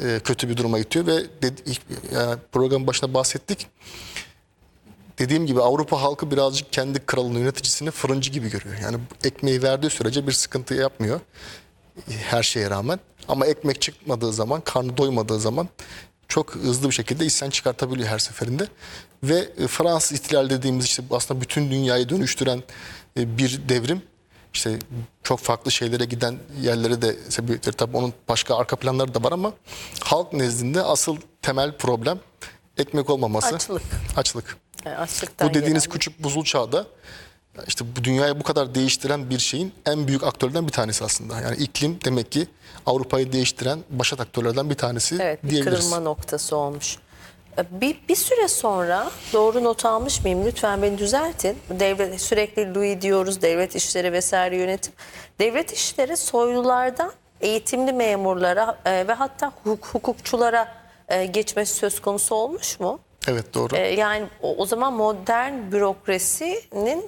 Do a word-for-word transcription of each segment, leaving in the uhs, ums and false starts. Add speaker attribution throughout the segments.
Speaker 1: e, kötü bir duruma itiyor ve dedi, yani programın başında bahsettik. Dediğim gibi Avrupa halkı birazcık kendi kralını, yöneticisini fırıncı gibi görüyor. Yani ekmeği verdiği sürece bir sıkıntı yapmıyor her şeye rağmen. Ama ekmek çıkmadığı zaman, karnı doymadığı zaman çok hızlı bir şekilde isyan çıkartabiliyor her seferinde. Ve Fransız ihtilali dediğimiz işte aslında bütün dünyayı dönüştüren bir devrim. İşte çok farklı şeylere giden yerlere de sebepleri, tabii onun başka arka planları da var ama halk nezdinde asıl temel problem ekmek olmaması.
Speaker 2: Açlık.
Speaker 1: Açlık.
Speaker 2: Yani açlıktan
Speaker 1: Bu dediğiniz
Speaker 2: gelen.
Speaker 1: küçük buzul çağda işte bu dünyayı bu kadar değiştiren bir şeyin en büyük aktörlerden bir tanesi aslında. Yani iklim demek ki Avrupa'yı değiştiren başat aktörlerden bir tanesi
Speaker 2: Evet, bir
Speaker 1: diyebiliriz.
Speaker 2: kırılma noktası olmuş. Bir, bir süre sonra, doğru not almış mıyım lütfen beni düzeltin. Devlet, sürekli Louis diyoruz, devlet işleri vesaire yönetim. Devlet işleri soylulardan eğitimli memurlara e, ve hatta hukuk, hukukçulara e, geçmesi söz konusu olmuş mu?
Speaker 1: Evet, doğru.
Speaker 2: E, yani o, o zaman modern bürokrasinin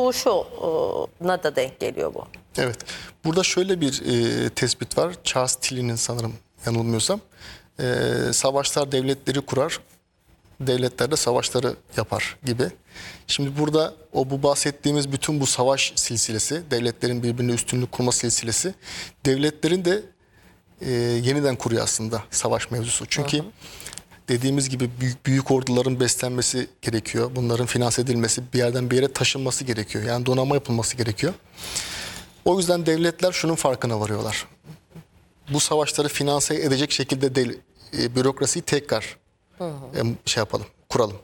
Speaker 2: doğuşuna da denk geliyor bu.
Speaker 1: Evet. Burada şöyle bir e, tespit var. Charles Tilly'nin sanırım, yanılmıyorsam. E, savaşlar devletleri kurar, devletler de savaşları yapar gibi. Şimdi burada o bu bahsettiğimiz bütün bu savaş silsilesi, devletlerin birbirine üstünlük kurma silsilesi, devletlerin de e, yeniden kuruyor aslında savaş mevzusu. Çünkü hı hı. dediğimiz gibi büyük, büyük orduların beslenmesi gerekiyor. Bunların finanse edilmesi, bir yerden bir yere taşınması gerekiyor. Yani donanma yapılması gerekiyor. O yüzden devletler şunun farkına varıyorlar. Bu savaşları finanse edecek şekilde değil, e, bürokrasiyi tekrar hı hı. E, şey yapalım, kuralım.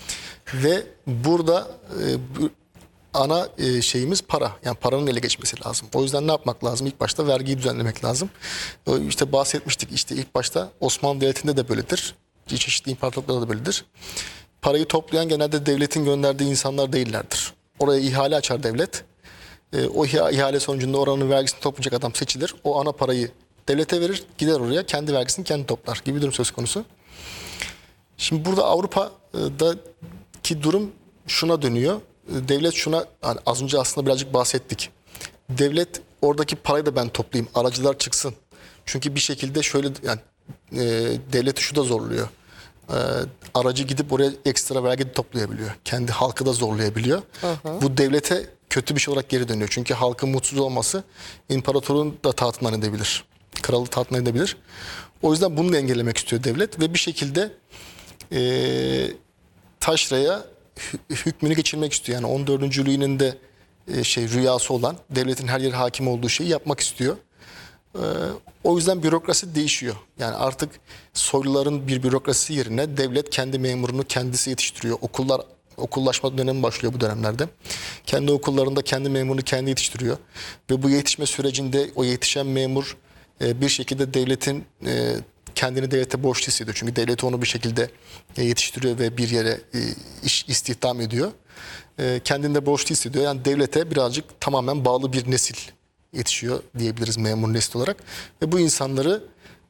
Speaker 1: Ve burada e, bu, ana e, şeyimiz para. Yani paranın ele geçmesi lazım. O yüzden ne yapmak lazım? İlk başta vergiyi düzenlemek lazım. E, işte bahsetmiştik, işte ilk başta Osmanlı Devleti'nde de böyledir. Çeşitli imparatorluklarda da böyledir. Parayı toplayan genelde devletin gönderdiği insanlar değillerdir. Oraya ihale açar devlet. E, o ihale sonucunda oranın vergisini toplayacak adam seçilir. O ana parayı devlete verir, gider oraya, kendi vergisini kendi toplar gibi bir durum söz konusu. Şimdi burada Avrupa'daki durum şuna dönüyor. Devlet şuna, hani az önce aslında birazcık bahsettik. Devlet oradaki parayı da ben toplayayım, aracılar çıksın. Çünkü bir şekilde şöyle, yani e, devleti şu da zorluyor. E, aracı gidip oraya ekstra vergi toplayabiliyor. Kendi halkı da zorlayabiliyor. Hı hı. Bu devlete kötü bir şey olarak geri dönüyor. Çünkü halkın mutsuz olması imparatorun da tahtından edebilir. Kralı tahtından edebilir. O yüzden bunu da engellemek istiyor devlet ve bir şekilde e, taşraya hükmünü geçirmek istiyor. Yani on dördüncü Louis'nin de e, şey rüyası olan, devletin her yere hakim olduğu şeyi yapmak istiyor. E, o yüzden bürokrasi değişiyor. Yani artık soyluların bir bürokrasi yerine devlet kendi memurunu kendisi yetiştiriyor. Okullar okullaşma dönemi başlıyor bu dönemlerde. Kendi okullarında kendi memurunu kendi yetiştiriyor. Ve bu yetişme sürecinde o yetişen memur e, bir şekilde devletin e, kendini devlete borçlu hissediyor. Çünkü devlet onu bir şekilde yetiştiriyor ve bir yere iş istihdam ediyor. Kendini de borçlu hissediyor. Yani devlete birazcık tamamen bağlı bir nesil yetişiyor diyebiliriz, memur nesil olarak. Ve bu insanları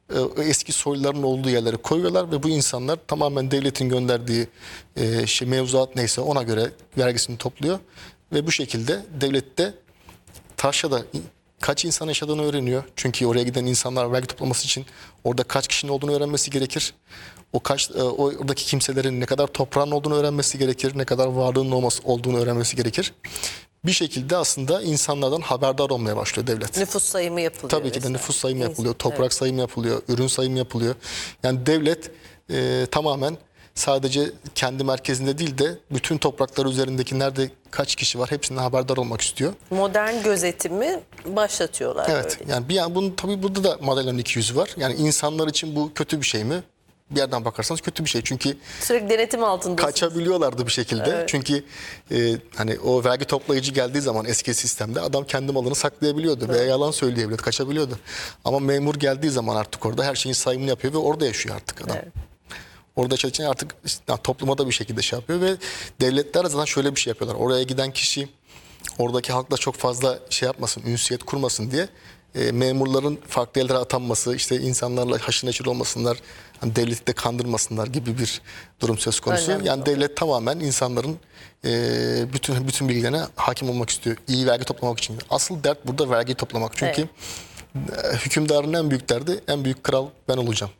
Speaker 1: eski soyluların olduğu yerlere koyuyorlar ve bu insanlar tamamen devletin gönderdiği şey, mevzuat neyse ona göre vergisini topluyor. Ve bu şekilde devlet de taşrada kaç insan yaşadığını öğreniyor. Çünkü oraya giden insanlar vergi toplaması için orada kaç kişinin olduğunu öğrenmesi gerekir. O kaç o oradaki kimselerin ne kadar toprağın olduğunu öğrenmesi gerekir. Ne kadar varlığının olması olduğunu öğrenmesi gerekir. Bir şekilde aslında insanlardan haberdar olmaya başlıyor devlet.
Speaker 2: Nüfus sayımı yapılıyor.
Speaker 1: Tabii ki de
Speaker 2: mesela.
Speaker 1: nüfus sayımı yapılıyor.
Speaker 2: Evet.
Speaker 1: Toprak sayımı yapılıyor. Ürün sayımı yapılıyor. Yani devlet e, tamamen sadece kendi merkezinde değil de bütün topraklar üzerindeki nerede kaç kişi var hepsinden haberdar olmak istiyor.
Speaker 2: Modern gözetimi başlatıyorlar.
Speaker 1: Evet.
Speaker 2: Öyle.
Speaker 1: Yani bir yan bunun tabii burada da madalyonun iki yüzü var. Yani insanlar için bu kötü bir şey mi? Bir yerden bakarsanız kötü bir şey. Çünkü
Speaker 2: sürekli denetim altındasınız.
Speaker 1: Kaçabiliyorlardı bir şekilde. Evet. Çünkü e, hani o vergi toplayıcı geldiği zaman eski sistemde adam kendi malını saklayabiliyordu evet. veya yalan söyleyebiliyordu, kaçabiliyordu. Ama memur geldiği zaman artık orada her şeyin sayımını yapıyor ve orada yaşıyor artık adam. Evet. Orada çalışan artık işte, topluma da bir şekilde şey yapıyor ve devletler zaten şöyle bir şey yapıyorlar. Oraya giden kişi oradaki halkla çok fazla şey yapmasın, ünsiyet kurmasın diye e, memurların farklı yerlere atanması, işte insanlarla haşır neşir olmasınlar, hani devleti de kandırmasınlar gibi bir durum söz konusu. Önemli yani devlet tamamen insanların e, bütün bütün bilgilerine hakim olmak istiyor. İyi vergi toplamak için. Asıl dert burada vergi toplamak. Çünkü evet. hükümdarın en büyük derdi, en büyük kral ben olacağım.